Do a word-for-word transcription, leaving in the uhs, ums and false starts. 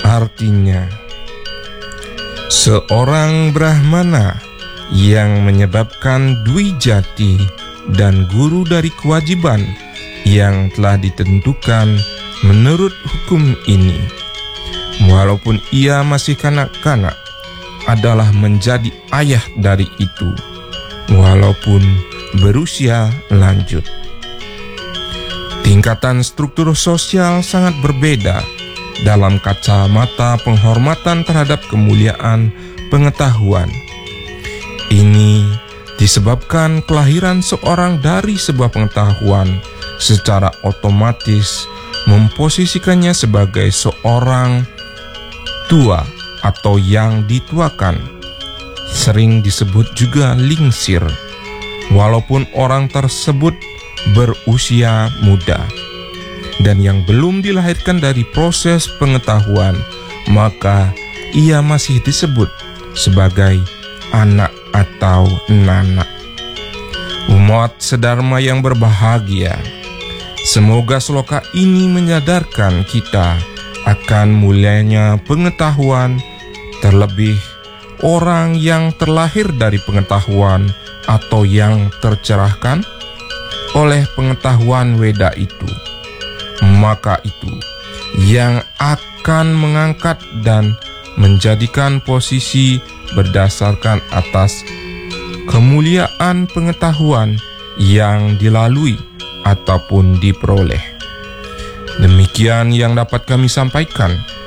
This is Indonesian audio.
Artinya, seorang Brahmana yang menyebabkan dwi jati dan guru dari kewajiban yang telah ditentukan menurut hukum ini, walaupun ia masih kanak-kanak, adalah menjadi ayah dari itu, walaupun berusia lanjut. Tingkatan struktur sosial sangat berbeda dalam kacamata penghormatan terhadap kemuliaan pengetahuan. Ini disebabkan kelahiran seorang dari sebuah pengetahuan secara otomatis memposisikannya sebagai seorang tua atau yang dituakan, sering disebut juga lingsir, walaupun orang tersebut berusia muda dan yang belum dilahirkan dari proses pengetahuan, maka ia masih disebut sebagai anak atau nanak. Umat sedharma yang berbahagia, semoga sloka ini menyadarkan kita akan mulianya pengetahuan, terlebih orang yang terlahir dari pengetahuan atau yang tercerahkan oleh pengetahuan Weda itu. Maka itu yang akan mengangkat dan menjadikan posisi berdasarkan atas kemuliaan pengetahuan yang dilalui ataupun diperoleh. Demikian yang dapat kami sampaikan.